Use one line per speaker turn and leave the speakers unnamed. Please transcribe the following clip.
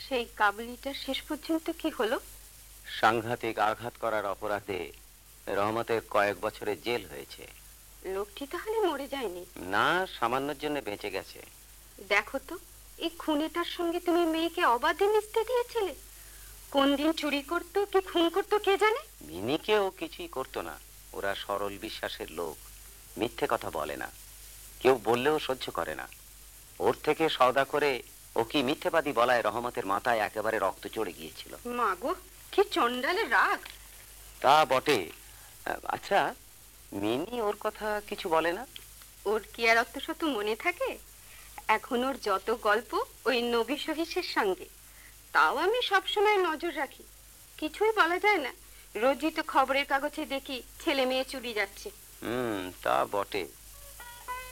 সেই কাবুলিটা শেষ পর্যন্ত কি হলো?
সাংঘাতিক আঘাত করার অপরাধে রহমতের কয়েক বছরের জেল হয়েছে।
লোকটি তাহলে মরে যায়নি?
না, সামান্যর জন্য বেঁচে গেছে।
দেখো তো, এই খুনেটার সঙ্গে তুমি মেয়েকে অবাধে মিশতে দিয়েছিলে। কোন দিন চুরি করতো কি খুন করতো কে জানে।
মিনিকে ও কিছুই করতো না। ওরা সরল বিশ্বাসের লোক, মিথ্যে কথা বলে না, কেউ বললেও সহ্য করে না। ওর থেকে সওদা করে ও কি মিথ্যেবাদী বলায় রহমতের মাথায় একেবারে রক্ত চড়ে গিয়েছিল।
মা গো, কি চন্ডালের রাগ!
তা বটে। আচ্ছা, মিনি ওর কথা কিছু বলে না?
ওর কি আর অত শত মনে থাকে? এখন ওর যত গল্প ওই নবী সহিসের সঙ্গে। তাও আমি সবসময় নজর রাখি, কিছুই বলা যায় না। রোজই তো খবরের কাগজে দেখি ছেলে মেয়ে চুরি যাচ্ছে।
তা বটে।